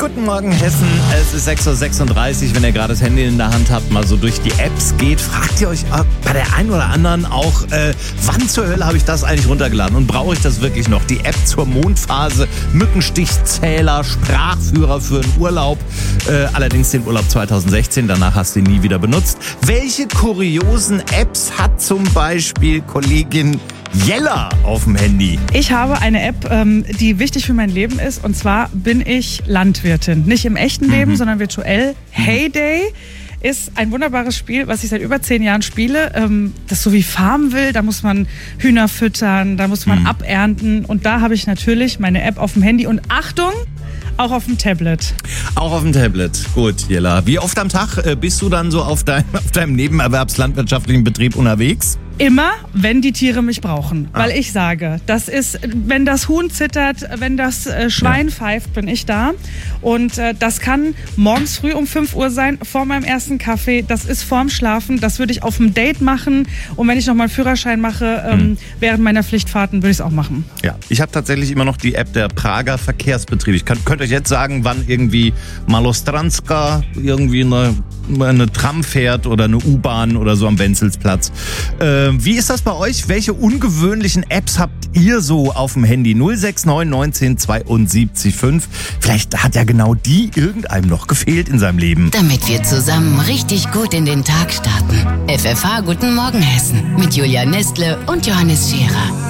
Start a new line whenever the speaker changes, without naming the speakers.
Guten Morgen, Hessen. Es ist 6.36 Uhr. Wenn ihr gerade das Handy in der Hand habt, mal so durch die Apps geht, fragt ihr euch bei der einen oder anderen auch, wann zur Hölle habe ich das eigentlich runtergeladen und brauche ich das wirklich noch? Die App zur Mondphase, Mückenstichzähler, Sprachführer für einen Urlaub. Allerdings den Urlaub 2016, danach hast du ihn nie wieder benutzt. Welche kuriosen Apps hat zum Beispiel Kollegin Jella auf dem Handy?
Ich habe eine App, die wichtig für mein Leben ist, und zwar bin ich Landwirtin. Nicht im echten Leben, sondern virtuell. Heyday ist ein wunderbares Spiel, was ich seit über 10 Jahren spiele. Das ist so wie Farmville, da muss man Hühner füttern, da muss man abernten, und da habe ich natürlich meine App auf dem Handy und Achtung, auch auf dem Tablet.
Auch auf dem Tablet. Gut, Jella. Wie oft am Tag bist du dann so auf deinem nebenerwerbslandwirtschaftlichen Betrieb unterwegs?
Immer, wenn die Tiere mich brauchen. Weil ich sage, das ist, wenn das Huhn zittert, wenn das Schwein pfeift, bin ich da. Und das kann morgens früh um 5 Uhr sein, vor meinem ersten Kaffee. Das ist vorm Schlafen. Das würde ich auf dem Date machen. Und wenn ich noch mal einen Führerschein mache, während meiner Pflichtfahrten, würde ich es auch machen.
Ja, ich habe tatsächlich immer noch die App der Prager Verkehrsbetriebe. Ich könnte euch jetzt sagen, wann irgendwie Malostranska irgendwie eine Tram fährt oder eine U-Bahn oder so am Wenzelsplatz. Wie ist das bei euch? Welche ungewöhnlichen Apps habt ihr so auf dem Handy? 069 19 72 5. Vielleicht hat ja genau die irgendeinem noch gefehlt in seinem Leben.
Damit wir zusammen richtig gut in den Tag starten. FFH Guten Morgen Hessen mit Julia Nestle und Johannes Scherer.